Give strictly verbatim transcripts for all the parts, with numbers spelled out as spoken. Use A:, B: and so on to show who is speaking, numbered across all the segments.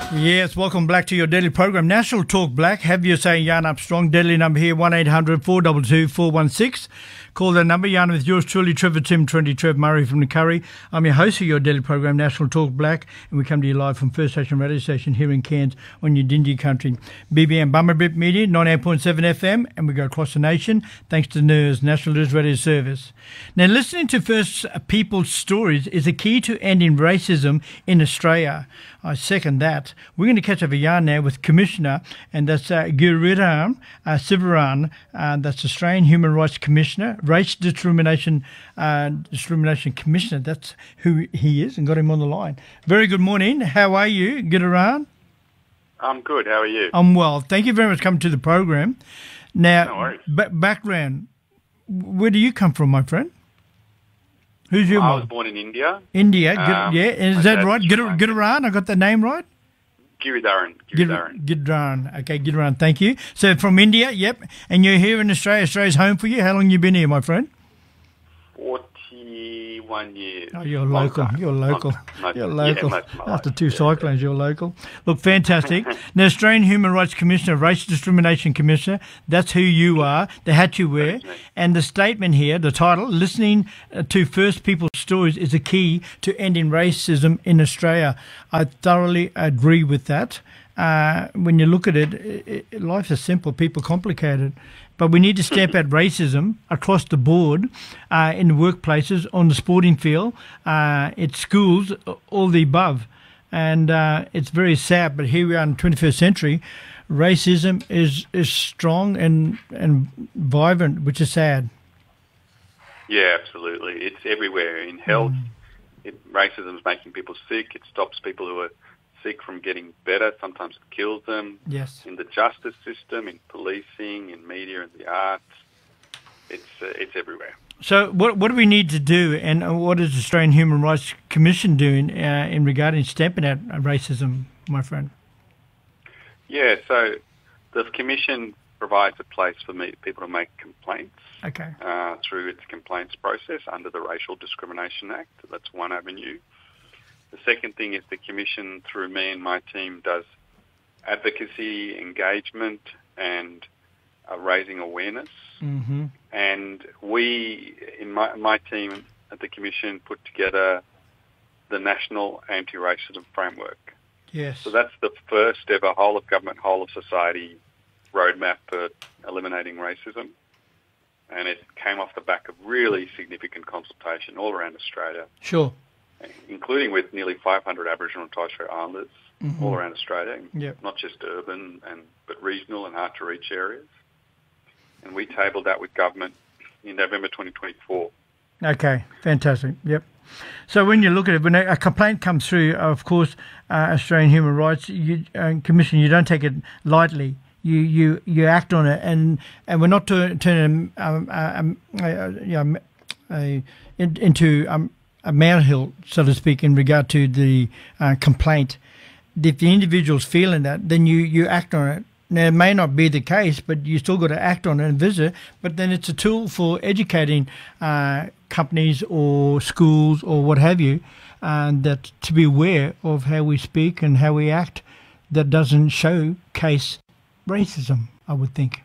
A: Yes, welcome back to your daily program, National Talk Black. Have your say, Yarn Up Strong. Deadly number here, one eight hundred four two two four one six. Call that number. Yarn with yours truly, Trevor Tim, twenty Trev Murray from the Curry. I'm your host of your daily program, National Talk Black, and we come to you live from First Station Radio Station here in Cairns on your Dingy Country. B B M Bummerbip Media, ninety-eight point seven F M, and we go across the nation thanks to N E R S, National News Radio Service. Now, listening to First People's stories is a key to ending racism in Australia. I second that. We're going to catch up a yarn now with Commissioner, and that's uh, Giridhar uh, Sivaram, uh, that's Australian Human Rights Commissioner, Race Discrimination uh, Discrimination Commissioner. That's who he is, and got him on the line. Very good morning. How are you, Giridhar?
B: I'm good. How are you?
A: I'm well. Thank you very much for coming to the program. Now,
B: no worries.
A: ba- background, where do you come from, my friend? Who's your
B: I
A: mom?
B: was born in India.
A: India, Gid-
B: Um,
A: yeah. Is
B: my
A: that
B: dad's
A: right?
B: Sri
A: Gid-
B: Lankan.
A: Giridhar, I got the name right?
B: Giridharan.
A: Gid-
B: Giridharan.
A: Giridhar. Okay, Giridhar, thank you. So from India, yep. And you're here in Australia. Australia's home for you. How long you been here, my friend?
B: forty-one years.
A: Oh, you're
B: Long
A: local.
B: time.
A: You're local.
B: Long- most-
A: You're
B: yeah,
A: local.
B: most of my
A: After
B: life.
A: two
B: Yeah,
A: cyclones, you're local. Look, fantastic. Now, Australian Human Rights Commissioner, Race Discrimination Commissioner, that's who you are, the hat you wear.
B: That's me.
A: And the statement here, the title, listening uh, to First People's stories is a key to ending racism in Australia. I thoroughly agree with that. Uh, when you look at it, it, it, life is simple, people complicate it. But we need to stamp out racism across the board, uh, in the workplaces, on the sporting field, uh, at schools, all the above. And uh, it's very sad, but here we are in the twenty-first century. Racism is, is strong and, and vibrant, which is sad.
B: Yeah, absolutely. It's everywhere. In health,
A: Mm.
B: it, racism is making people sick. It stops people who are sick from getting better. Sometimes it kills them.
A: Yes.
B: In the justice system, in policing, in media, in the arts, it's uh, it's everywhere.
A: So what what do we need to do, and what is the Australian Human Rights Commission doing uh, in regarding stamping out racism, my friend?
B: Yeah, so the Commission provides a place for me, people to make complaints
A: Okay.
B: uh, through its complaints process under the Racial Discrimination Act. That's one avenue. The second thing is the Commission, through me and my team, does advocacy, engagement, and uh, raising awareness.
A: Mm-hmm.
B: And we, in my, my team at the Commission, put together the National Anti-Racism Framework.
A: Yes.
B: So that's the first ever whole-of-government, whole-of-society roadmap for eliminating racism. And it came off the back of really significant consultation all around Australia,
A: Sure.
B: including with nearly five hundred Aboriginal and Torres Strait Islanders
A: Mhm.
B: all around Australia,
A: Yep.
B: not just urban, and but regional and hard-to-reach areas. And we tabled that with government in November twenty twenty-four.
A: Okay, fantastic. Yep. So when you look at it, when a, a complaint comes through, of course, uh, Australian Human Rights you, uh, Commission, you don't take it lightly. You you, you act on it, and, and we're not to, turning um, um, uh, you know, a, in, into um, a molehill, so to speak, in regard to the uh, complaint. If the individual's feeling that, then you, you act on it. Now, it may not be the case, but you still got to act on it and visit. But then it's a tool for educating uh, companies or schools or what have you, uh, that to be aware of how we speak and how we act that doesn't showcase racism, I would think.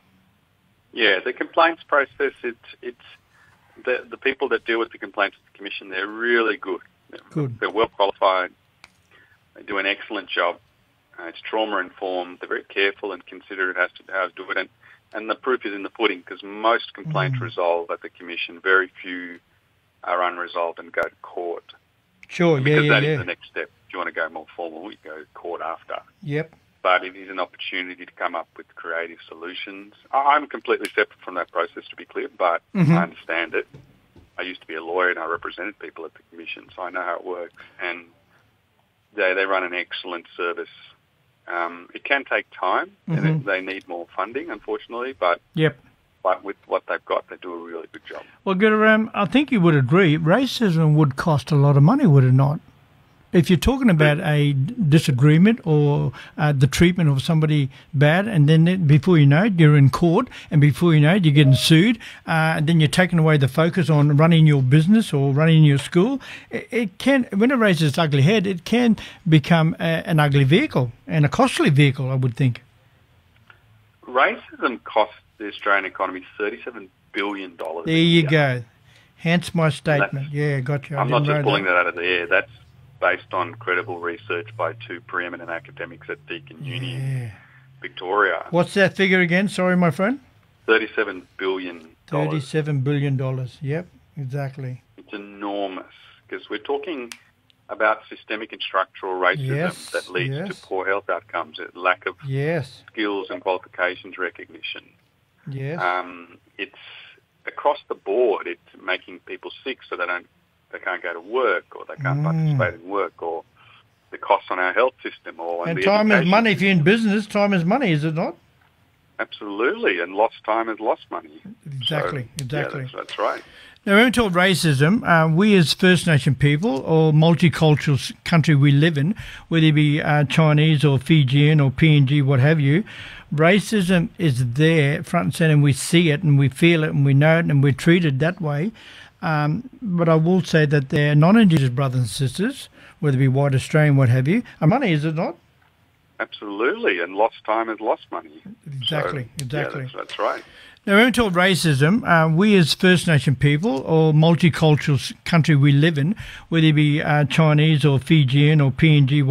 B: Yeah, the complaints process, it's, it's the, the people that deal with the complaints at the Commission, they're really good.
A: Good.
B: They're well qualified. They do an excellent job. Uh, it's trauma-informed. They're very careful and considerate as to how to do it. And, and the proof is in the pudding, because most complaints
A: Mm.
B: resolve at the Commission. Very few are unresolved and go to court.
A: Sure, yeah,
B: Because
A: yeah,
B: that is
A: yeah.
B: the next step. If you want to go more formal, you go to court after.
A: Yep.
B: But it is an opportunity to come up with creative solutions. I- I'm completely separate from that process, to be clear, but
A: Mhm.
B: I understand it. I used to be a lawyer and I represented people at the Commission, so I know how it works. And they, they run an excellent service. Um, it can take time, and
A: Mhm.
B: it, they need more funding, unfortunately, but,
A: Yep.
B: but with what they've got, they do a really good job.
A: Well, Giridhar, I think you would agree, racism would cost a lot of money, would it not? if you're talking about a disagreement or uh, the treatment of somebody bad, and then it, before you know it, you're in court, and before you know it, you're getting sued, uh, and then you're taking away the focus on running your business or running your school, it, it can, when it raises its ugly head, it can become a, an ugly vehicle and a costly vehicle, I would think.
B: Racism costs the Australian economy thirty-seven billion dollars.
A: There you go. Hence my statement. That's, yeah, gotcha.
B: I'm not just pulling that. that out of the air. That's based on credible research by two preeminent academics at Deakin Uni,
A: yeah.
B: Victoria.
A: What's that figure again? Sorry, my friend.
B: thirty-seven billion dollars.
A: thirty-seven billion dollars. Yep, exactly.
B: It's enormous because we're talking about systemic and structural racism
A: yes,
B: that leads
A: yes.
B: to poor health outcomes, lack of
A: yes.
B: skills and qualifications recognition.
A: Yes.
B: Um, it's across the board. It's making people sick so they don't, they can't go to work, or they can't mm. participate in work, or the costs on our health system, or
A: and
B: the
A: time is money.
B: system.
A: If you're in business, time is money, is it not?
B: Absolutely, and lost time is lost money.
A: Exactly,
B: so,
A: exactly.
B: Yeah, that's, that's right.
A: Now, when we talk racism, uh, we as First Nation people or multicultural country we live in, whether it be uh, Chinese or Fijian or P N G, what have you, racism is there front and centre, and we see it and we feel it and we know it and we're treated that way. Um, but I will say that they're non-Indigenous brothers and sisters, whether it be white Australian, what have you, are money, is it not?
B: Absolutely, and lost time is lost money.
A: Exactly,
B: so,
A: exactly.
B: Yeah, that's, that's right.
A: Now, when we talk racism, uh, we as First Nation people or multicultural country we live in, whether it be uh, Chinese or Fijian or P N G,